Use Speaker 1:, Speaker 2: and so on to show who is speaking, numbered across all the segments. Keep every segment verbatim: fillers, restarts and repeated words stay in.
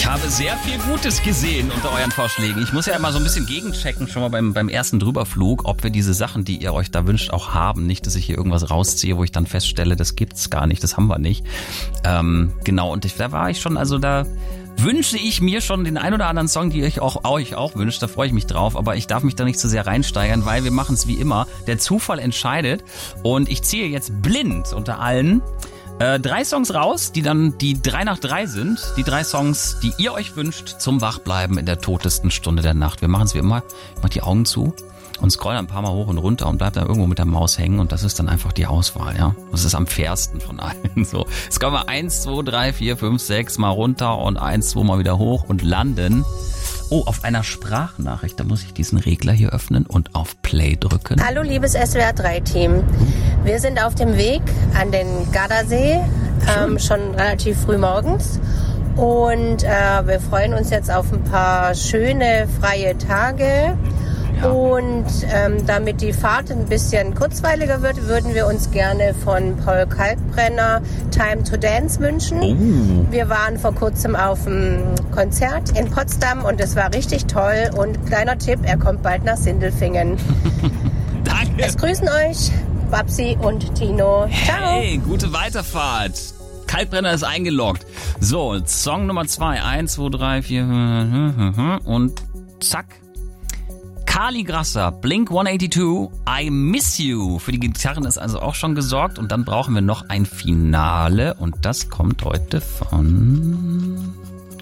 Speaker 1: Ich habe sehr viel Gutes gesehen unter euren Vorschlägen. Ich muss ja immer so ein bisschen gegenchecken, schon mal beim, beim ersten Drüberflug, ob wir diese Sachen, die ihr euch da wünscht, auch haben. Nicht, dass ich hier irgendwas rausziehe, wo ich dann feststelle, das gibt's gar nicht, das haben wir nicht. Ähm, genau, und ich, da war ich schon, also da wünsche ich mir schon den ein oder anderen Song, die euch auch, euch auch wünscht. Da freue ich mich drauf, aber ich darf mich da nicht zu sehr reinsteigern, weil wir machen es wie immer. Der Zufall entscheidet und ich ziehe jetzt blind unter allen Äh, drei Songs raus, die dann die drei nach drei sind. Die drei Songs, die ihr euch wünscht zum Wachbleiben in der totesten Stunde der Nacht. Wir machen es wie immer. Ich mach die Augen zu und scroll ein paar Mal hoch und runter und bleib dann irgendwo mit der Maus hängen und das ist dann einfach die Auswahl, ja. Das ist am fairsten von allen. So. Jetzt kommen wir eins, zwei, drei, vier, fünf, sechs mal runter und eins, zwei mal wieder hoch und landen. Oh, auf einer Sprachnachricht. Da muss ich diesen Regler hier öffnen und auf Play drücken.
Speaker 2: Hallo, liebes S W R drei Team. Wir sind auf dem Weg an den Gardasee, ähm, schon relativ früh morgens. Und äh, wir freuen uns jetzt auf ein paar schöne, freie Tage. Ja. Und ähm, damit die Fahrt ein bisschen kurzweiliger wird, würden wir uns gerne von Paul Kalkbrenner Time to Dance wünschen. Oh. Wir waren vor kurzem auf einem Konzert in Potsdam und es war richtig toll. Und kleiner Tipp, er kommt bald nach Sindelfingen.
Speaker 1: Danke.
Speaker 2: Es grüßen euch Babsi und Tino. Ciao.
Speaker 1: Hey, gute Weiterfahrt. Kalkbrenner ist eingeloggt. So, Song Nummer zwei. Eins, zwei, drei, vier und zack. Carly Grasser, Blink hundertzweiundachtzig, I Miss You. Für die Gitarren ist also auch schon gesorgt. Und dann brauchen wir noch ein Finale. Und das kommt heute von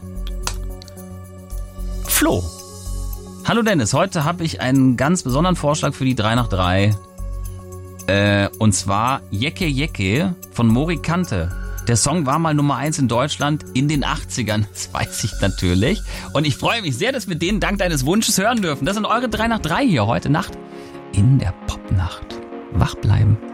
Speaker 1: Flo. Hallo Dennis, heute habe ich einen ganz besonderen Vorschlag für die drei nach drei. Äh, und zwar Jecke Jecke von Mori Kante. Der Song war mal Nummer eins in Deutschland in den achtzigern, das weiß ich natürlich. Und ich freue mich sehr, dass wir den dank deines Wunsches hören dürfen. Das sind eure drei nach drei hier heute Nacht in der Popnacht. Wach bleiben.